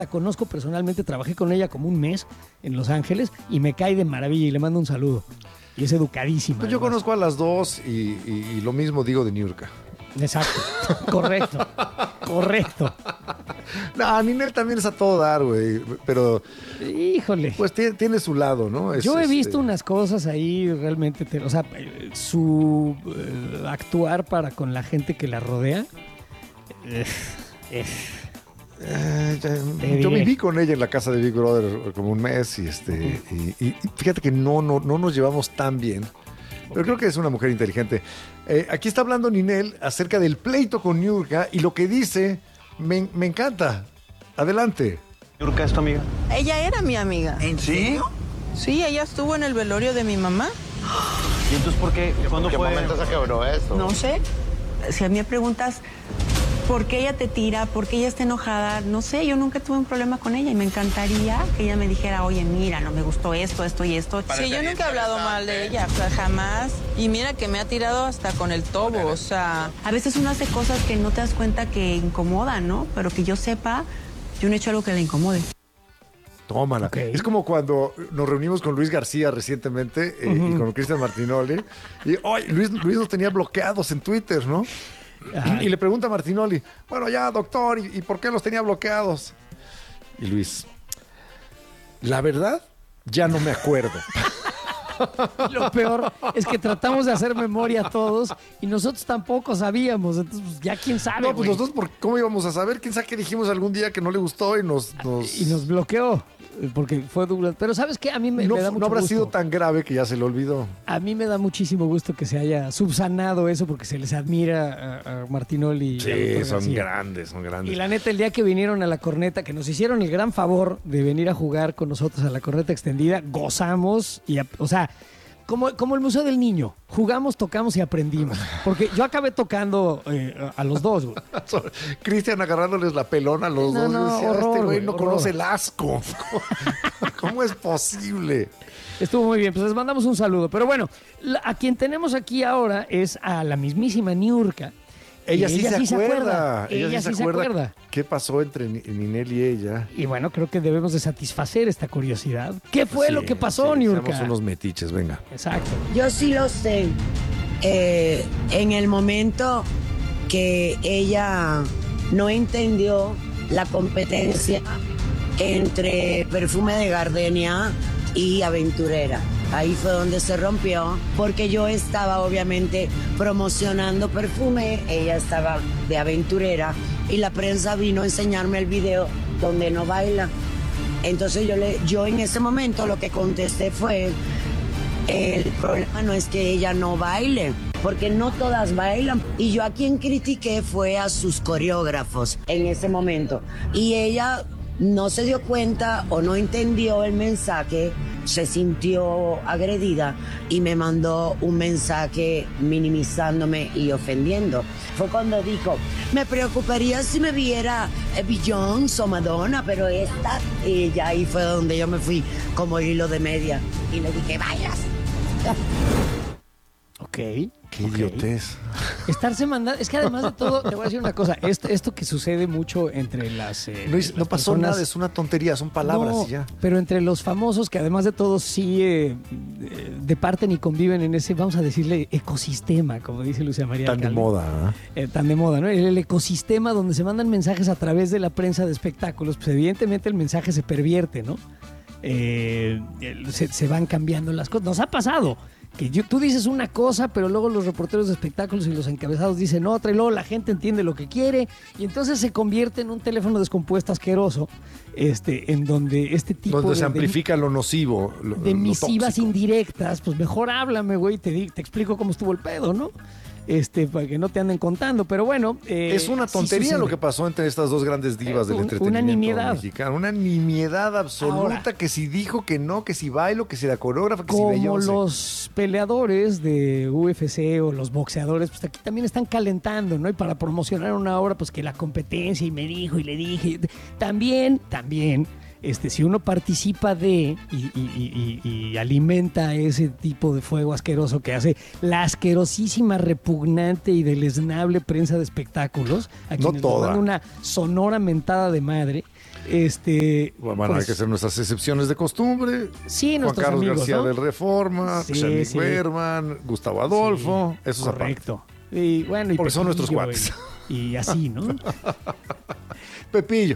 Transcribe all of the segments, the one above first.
La conozco personalmente, trabajé con ella como un mes en Los Ángeles y me cae de maravilla y le mando un saludo. Y es educadísima. Pues yo conozco a las dos y lo mismo digo de Niurka. Exacto, correcto. No, Ninel también es a todo dar, güey, pero Híjole. pues tiene su lado, ¿no? Yo he visto unas cosas ahí realmente, o sea, su actuar para con la gente que la rodea. Yo viví con ella en la casa de Big Brother como un mes y fíjate que no nos llevamos tan bien. Pero creo que es una mujer inteligente. Aquí está hablando Ninel acerca del pleito con Niurka y lo que dice me encanta. Adelante. ¿Niurka es tu amiga? Ella era mi amiga. ¿En serio? Sí, ella estuvo en el velorio de mi mamá. ¿Y entonces por qué? ¿Cuándo fue? ¿En qué momento se quebró eso? No sé. Si a mí me preguntas por qué ella te tira, por qué ella está enojada, no sé, yo nunca tuve un problema con ella y me encantaría que ella me dijera, oye, mira, no me gustó esto y esto. Sí, yo nunca he hablado mal de ella, o sea, jamás. Y mira que me ha tirado hasta con el tobo, o sea, a veces uno hace cosas que no te das cuenta que incomodan, ¿no? Pero que yo sepa, yo no he hecho algo que le incomode. Tómala. Okay. Es como cuando nos reunimos con Luis García recientemente y con Cristian Martinoli. Y Luis nos tenía bloqueados en Twitter, ¿no? Ay. Y le pregunta a Martinoli, bueno, ya, doctor, ¿y por qué los tenía bloqueados? Y Luis, la verdad, ya no me acuerdo. Lo peor es que tratamos de hacer memoria todos y nosotros tampoco sabíamos. Entonces, pues, ya quién sabe. No, pues nosotros, ¿cómo íbamos a saber? ¿Quién sabe qué dijimos algún día que no le gustó y nos bloqueó? Porque fue duro. Pero ¿sabes qué? A mí me da mucho gusto. No habrá sido tan grave que ya se le olvidó. A mí me da muchísimo gusto que se haya subsanado eso porque se les admira a Martinoli. Sí, son grandes. Y la neta, el día que vinieron a la corneta, que nos hicieron el gran favor de venir a jugar con nosotros a la corneta extendida, gozamos y, o sea, como el Museo del Niño. Jugamos, tocamos y aprendimos. Porque yo acabé tocando a los dos, güey. Cristian agarrándoles la pelona a los dos. No, decía, horror, este güey no horror. conoce el asco. ¿Cómo es posible? Estuvo muy bien, pues les mandamos un saludo. Pero bueno, a quien tenemos aquí ahora es a la mismísima Niurka. Ella sí se acuerda. Ella sí se acuerda. ¿Qué pasó entre Ninel y ella? Y bueno, creo que debemos de satisfacer esta curiosidad. ¿Qué fue lo que pasó, Niurka? Somos unos metiches, venga. Exacto. Yo sí lo sé. En el momento que ella no entendió la competencia entre Perfume de Gardenia y Aventurera. Ahí fue donde se rompió, porque yo estaba obviamente promocionando Perfume, ella estaba de Aventurera y la prensa vino a enseñarme el video donde no baila. Entonces yo en ese momento lo que contesté fue, el problema no es que ella no baile, porque no todas bailan. Y yo a quien critiqué fue a sus coreógrafos en ese momento. Y ella no se dio cuenta o no entendió el mensaje, se sintió agredida y me mandó un mensaje minimizándome y ofendiendo. Fue cuando dijo, me preocuparía si me viera Beyoncé o Madonna, pero esta, y ya ahí fue donde yo me fui como hilo de media y le dije, bailas. Ok. Qué idiotez. Estarse mandando. Es que además de todo, te voy a decir una cosa. Esto que sucede mucho entre las. No pasó personas, nada, es una tontería, son palabras no, y ya. Pero entre los famosos que además de todo sí departen y conviven en ese, vamos a decirle, ecosistema, como dice Lucía María. Tan de moda, tan de moda, ¿no? El ecosistema donde se mandan mensajes a través de la prensa de espectáculos, pues evidentemente el mensaje se pervierte, ¿no? Se van cambiando las cosas. Nos ha pasado que tú dices una cosa, pero luego los reporteros de espectáculos y los encabezados dicen otra, y luego la gente entiende lo que quiere, y entonces se convierte en un teléfono descompuesto asqueroso, en donde este tipo donde se amplifica lo nocivo, de misivas indirectas, pues mejor háblame, güey, te explico cómo estuvo el pedo, ¿no? Para que no te anden contando, pero bueno. Es una tontería lo que pasó entre estas dos grandes divas del entretenimiento mexicano. Una nimiedad absoluta. Ahora, que si dijo que no, que si bailo, que si la coreógrafa, que si Beyoncé. Como los peleadores de UFC o los boxeadores, pues aquí también están calentando, ¿no? Y para promocionar una obra, pues que la competencia y me dijo y le dije. También. Si uno participa y alimenta ese tipo de fuego asqueroso que hace la asquerosísima, repugnante y deleznable prensa de espectáculos, a quienes nos dan una sonora mentada de madre, Bueno, hay que hacer nuestras excepciones de costumbre. Sí, Juan nuestros Carlos amigos, García ¿no? del Reforma, Sí, Xavier sí. Berman, Gustavo Adolfo, esos aparte. Correcto. Y bueno, y Porque son nuestros Pepillo, cuates. Y así, ¿no? Pepillo.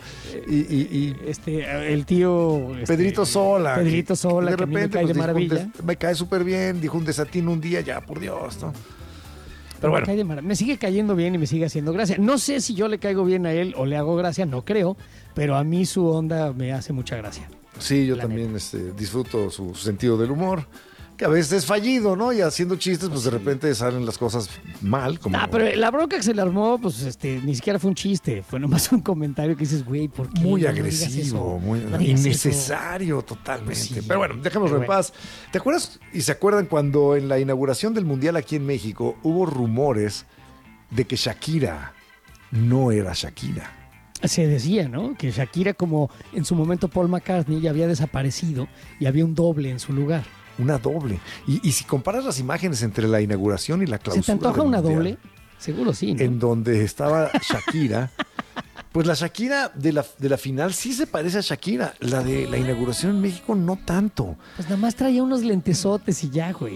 Y El tío... Pedrito Sola. Pedrito Sola, y de que a mí me repente cae de dijo maravilla. me cae súper bien, dijo un desatino un día, ya, por Dios, ¿no? Pero bueno. Me sigue cayendo bien y me sigue haciendo gracia. No sé si yo le caigo bien a él o le hago gracia, no creo, pero a mí su onda me hace mucha gracia. Sí, yo La también disfruto su sentido del humor, que a veces es fallido, ¿no? Y haciendo chistes, pues de repente salen las cosas mal. Como... pero la bronca que se le armó, pues ni siquiera fue un chiste, fue nomás un comentario que dices, güey, ¿por qué? Muy no digas agresivo, eso? muy No digas innecesario totalmente. Pues sí. Pero bueno, dejémoslo en paz. ¿Te acuerdas y se acuerdan cuando en la inauguración del Mundial aquí en México hubo rumores de que Shakira no era Shakira? Se decía, ¿no? Que Shakira, como en su momento Paul McCartney, ya había desaparecido y había un doble en su lugar. Una doble. Y si comparas las imágenes entre la inauguración y la clausura ¿Se te antoja del una Mundial, doble? Seguro sí, ¿no? en donde estaba Shakira, pues la Shakira de la final sí se parece a Shakira. La de la inauguración en México no tanto. Pues nada más traía unos lentesotes y ya, güey.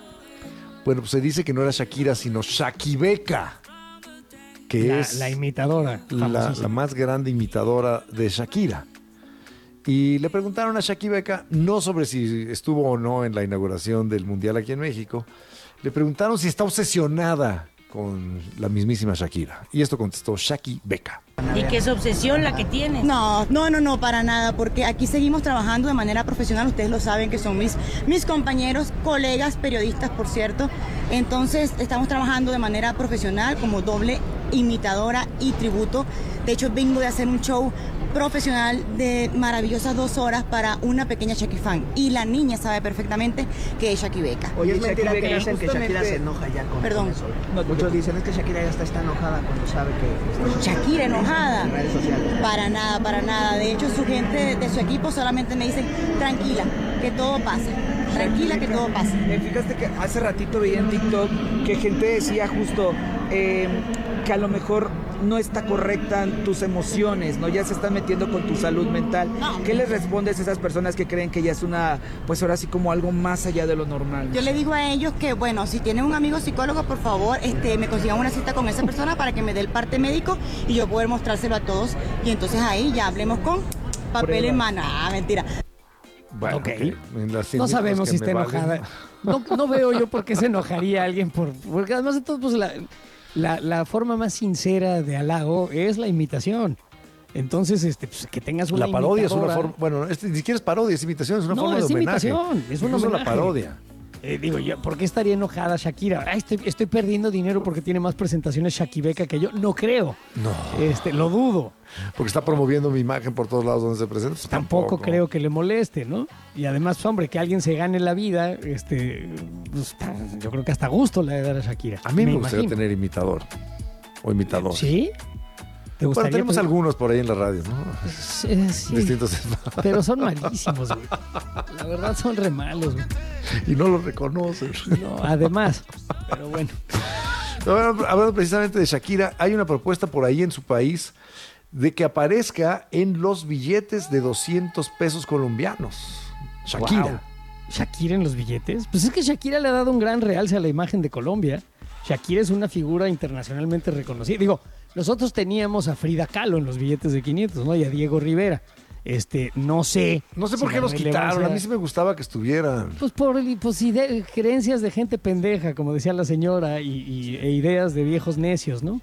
Bueno, pues se dice que no era Shakira, sino Shakibeca, que es La imitadora. la famosísima. más grande imitadora de Shakira. Y le preguntaron a Shakibeca, no sobre si estuvo o no en la inauguración del Mundial aquí en México, le preguntaron si está obsesionada con la mismísima Shakira. Y esto contestó Shakibeca. ¿Y qué es obsesión la que tienes? No, para nada, porque aquí seguimos trabajando de manera profesional, ustedes lo saben que son mis compañeros, colegas, periodistas, por cierto. Entonces, estamos trabajando de manera profesional como doble imitadora y tributo. De hecho, vengo de hacer un show profesional de maravillosas 2 horas para una pequeña Shaki fan. Y la niña sabe perfectamente que es Shakibeca. Oye, es mentira que dicen que Shakira se enoja ya con Perdón. eso. Muchos dicen es que Shakira ya está enojada cuando sabe que... Shakira enojada. En redes sociales. Para nada. De hecho, su gente de su equipo solamente me dicen, tranquila, que todo pasa. Tranquila, que todo pasa. Fíjate que hace ratito veía en TikTok que gente decía justo que a lo mejor no está correcta tus emociones, ¿no? Ya se están metiendo con tu salud mental. No. ¿Qué les respondes a esas personas que creen que ya es una, pues ahora sí como algo más allá de lo normal? Yo le digo a ellos que, bueno, si tienen un amigo psicólogo, por favor, me consigan una cita con esa persona para que me dé el parte médico y yo poder mostrárselo a todos. Y entonces ahí ya hablemos con papel en mano. Ah, mentira. Bueno, Ok. en las No sabemos si que está me valen. enojada. No veo yo por qué se enojaría alguien porque además de todo, pues la forma más sincera de halago es la imitación. Entonces, pues, que tengas una La parodia es una imitadora. forma... Bueno, ni siquiera es parodia, es imitación, es una No, forma de es homenaje. imitación, es un Incluso homenaje. la parodia. Digo yo, ¿por qué estaría enojada Shakira? Ay, estoy perdiendo dinero porque tiene más presentaciones Shakibeca que yo. No creo. No. Lo dudo. Porque está promoviendo mi imagen por todos lados donde se presenta. Pues Tampoco creo que le moleste, ¿no? Y además, hombre, que alguien se gane la vida, pues, yo creo que hasta gusto le debe dar a Shakira. A mí me gustaría imagino. tener imitador o imitador. ¿Sí? ¿Te Bueno, gustaría? tenemos algunos por ahí en la radio, ¿no? Sí, Distintos. pero son malísimos, güey. La verdad son re malos, güey. Y no los reconocen. No, además, pero bueno. Hablando precisamente de Shakira, hay una propuesta por ahí en su país de que aparezca en los billetes de 200 pesos colombianos. Shakira. Wow. ¿Shakira en los billetes? Pues es que Shakira le ha dado un gran realce a la imagen de Colombia. Shakira es una figura internacionalmente reconocida. Digo, nosotros teníamos a Frida Kahlo en los billetes de 500, ¿no? Y a Diego Rivera. No sé. No sé si por qué la los quitaron. relevancia- A mí sí me gustaba que estuvieran. Pues por creencias de gente pendeja, como decía la señora, e ideas de viejos necios, ¿no?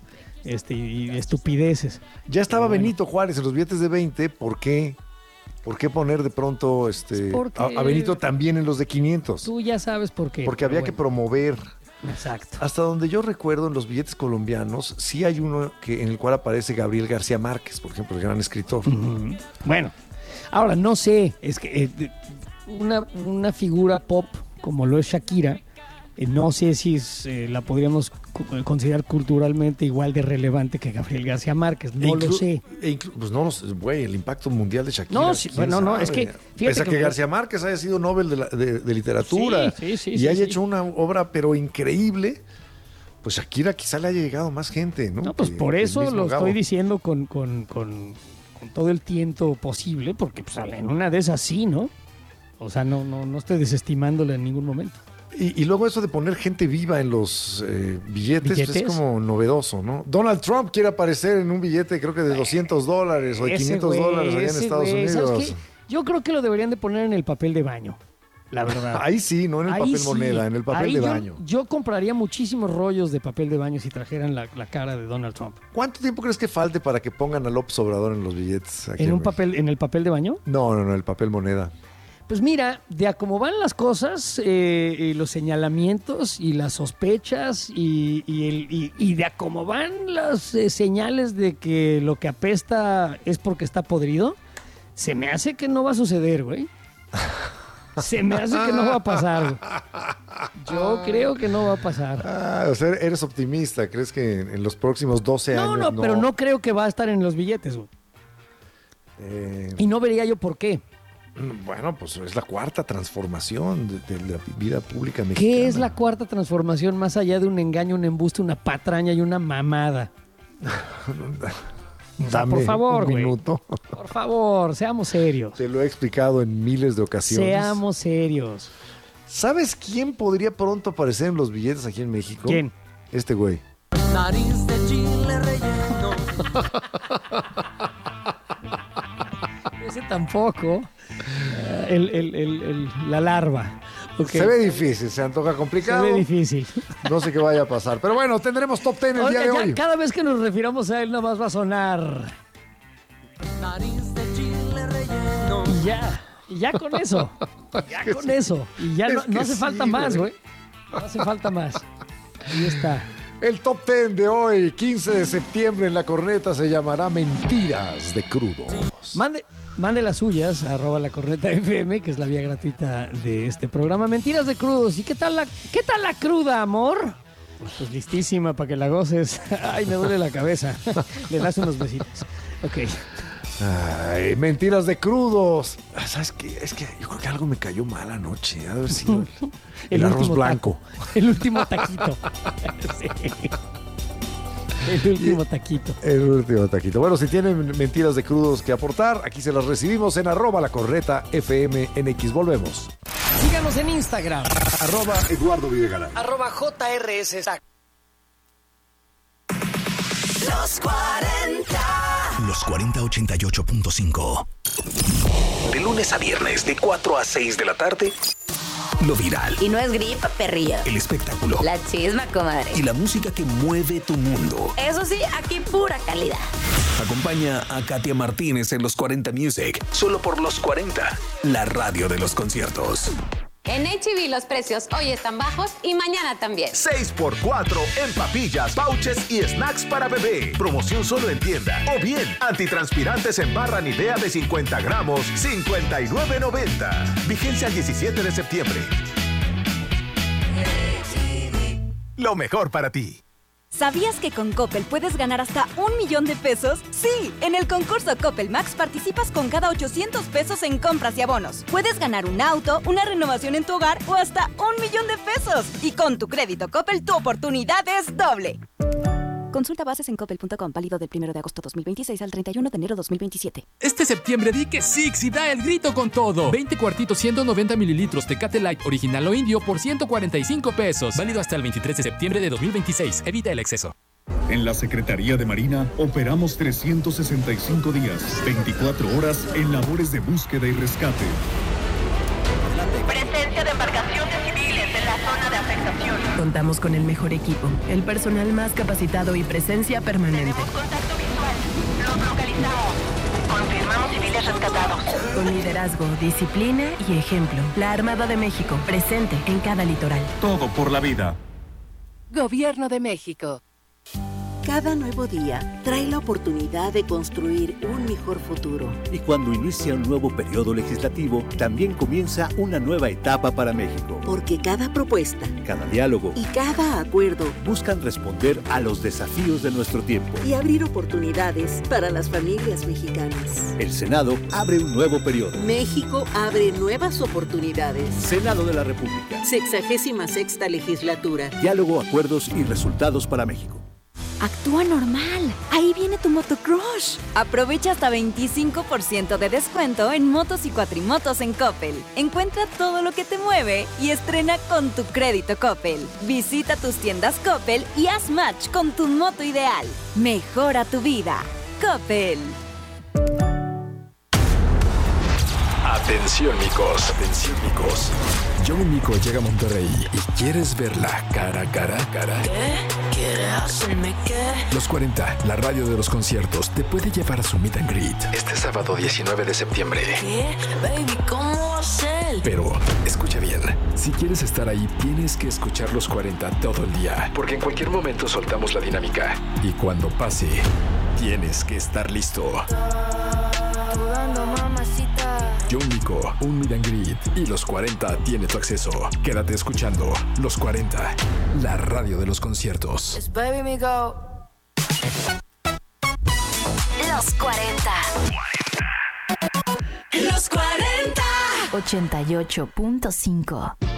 Y estupideces. Ya estaba Pero bueno. Benito Juárez en los billetes de 20. ¿Por qué? ¿Por qué poner de pronto porque- a Benito también en los de 500? Tú ya sabes por qué. Porque pero había que bueno. promover. Exacto. Hasta donde yo recuerdo, en los billetes colombianos, sí hay uno en el cual aparece Gabriel García Márquez, por ejemplo, el gran escritor. Ujú. Bueno, ahora no sé, es que una figura pop como lo es Shakira, no sé si la podríamos considerar culturalmente igual de relevante que Gabriel García Márquez, no lo sé. Pues no lo sé, güey, el impacto mundial de Shakira. No, sí, ¿quién bueno, no, sabe? es que, fíjate Pese a que que- García Márquez haya sido Nobel de literatura Sí, y haya sí. hecho una obra, pero increíble, pues Shakira quizá le haya llegado más gente, ¿no? No, pues Que- por que el eso mismo lo Gabo. estoy diciendo con con todo el tiento posible, porque pues, en una de esas sí, ¿no? O sea, no estoy desestimándola en ningún momento. Y luego eso de poner gente viva en los billetes, pues es como novedoso, ¿no? Donald Trump quiere aparecer en un billete, creo que de $200 o de $500 allá en Estados Unidos. ¿Sabes qué? Yo creo que lo deberían de poner en el papel de baño, la verdad. Ahí sí, no en el papel moneda, en el papel de baño. Yo compraría muchísimos rollos de papel de baño si trajeran la cara de Donald Trump. ¿Cuánto tiempo crees que falte para que pongan a López Obrador en los billetes? Aquí ¿En el papel de baño? No, el papel moneda. Pues mira, de a cómo van las cosas, los señalamientos y las sospechas y de a cómo van las señales de que lo que apesta es porque está podrido, se me hace que no va a suceder, güey. Se me hace que no va a pasar, güey. Yo creo que no va a pasar. O sea, eres optimista. ¿Crees que en los próximos 12 años no, pero no creo que va a estar en los billetes, güey. Y no vería yo por qué. Bueno, pues es la cuarta transformación de la vida pública mexicana. ¿Qué es la cuarta transformación más allá de un engaño, un embuste, una patraña y una mamada? Dame por favor, un minuto. Por favor, seamos serios. Te lo he explicado en miles de ocasiones. Seamos serios. ¿Sabes quién podría pronto aparecer en los billetes aquí en México? ¿Quién? Este güey. Nariz de chile relleno. Ese tampoco. La larva. Okay. Se ve difícil, se antoja complicado. Se ve difícil. No sé qué vaya a pasar. Pero bueno, tendremos Top 10 el día de hoy. Cada vez que nos refiramos a él, nada más va a sonar. Nariz de chile relleno. Y ya con eso. Ya con eso. Y ya no hace falta más, güey. No hace falta más. Ahí está. El Top 10 de hoy, 15 de septiembre, en La Corneta, se llamará Mentiras de Crudos. Mande las suyas, @lacornetafm, que es la vía gratuita de este programa. Mentiras de Crudos. ¿Y qué tal la cruda, amor? Pues listísima para que la goces. Ay, me duele la cabeza. Le das unos besitos. Ok. Ay, Mentiras de Crudos. ¿Sabes qué? Es que yo creo que algo me cayó mal anoche. Ha de haber sido el arroz blanco. El último taquito. Sí. El último taquito. El último taquito. Bueno, si tienen mentiras de crudos que aportar, aquí se las recibimos en @lacornetafmnx. Volvemos. Síganos en Instagram. @Eduardo Videgaray. @JRS. Los 40. Los 40 88.5. De lunes a viernes, de 4 a 6 de la tarde. Lo viral. Y no es gripa, perrillo. El espectáculo. La chisma, comadre. Y la música que mueve tu mundo. Eso sí, aquí pura calidad. Acompaña a Katia Martínez en Los 40 Music. Solo por Los 40, la radio de los conciertos. En H-E-B los precios hoy están bajos y mañana también. 6x4 en papillas, pouches y snacks para bebé. Promoción solo en tienda. O bien, antitranspirantes en barra Nivea de 50 gramos, $59.90. Vigencia el 17 de septiembre. Lo mejor para ti. ¿Sabías que con Coppel puedes ganar hasta $1,000,000? Sí, en el concurso Coppel Max participas con cada $800 en compras y abonos. Puedes ganar un auto, una renovación en tu hogar o hasta $1,000,000. Y con tu crédito Coppel, tu oportunidad es doble. Consulta bases en coppel.com, válido del 1 de agosto 2026 al 31 de enero 2027. Este septiembre di que Six y da el grito con todo. 20 cuartitos 190 mililitros Tecate Light original o indio por $145. Válido hasta el 23 de septiembre de 2026. Evita el exceso. En la Secretaría de Marina operamos 365 días, 24 horas en labores de búsqueda y rescate. Presencia de embarcaciones civiles en la zona de afectación. Contamos con el mejor equipo, el personal más capacitado y presencia permanente. Tenemos contacto visual. Los localizamos. Confirmamos civiles rescatados. Con liderazgo, disciplina y ejemplo. La Armada de México, presente en cada litoral. Todo por la vida. Gobierno de México. Cada nuevo día trae la oportunidad de construir un mejor futuro. Y cuando inicia un nuevo periodo legislativo, también comienza una nueva etapa para México. Porque cada propuesta, cada diálogo y cada acuerdo buscan responder a los desafíos de nuestro tiempo y abrir oportunidades para las familias mexicanas. El Senado abre un nuevo periodo. México abre nuevas oportunidades. Senado de la República. 66ª legislatura. Diálogo, acuerdos y resultados para México. Actúa normal. Ahí viene tu motocrush. Aprovecha hasta 25% de descuento en motos y cuatrimotos en Coppel. Encuentra todo lo que te mueve y estrena con tu crédito Coppel. Visita tus tiendas Coppel y haz match con tu moto ideal. Mejora tu vida. Coppel. Atención, micos. Atención, micos. John Mico llega a Monterrey y quieres verla cara a cara. ¿Qué? ¿Quieres hacerme qué? Los 40, la radio de los conciertos, te puede llevar a su meet and greet este sábado 19 de septiembre. ¿Qué? Baby, ¿cómo va a ser? Pero, escucha bien, si quieres estar ahí, tienes que escuchar los 40 todo el día, porque en cualquier momento soltamos la dinámica. Y cuando pase, tienes que estar listo. John Mico, un meet and greet y los 40 tiene tu acceso. Quédate escuchando Los 40, la radio de los conciertos. It's Baby Me Go. Los 40. Los 40. 88.5.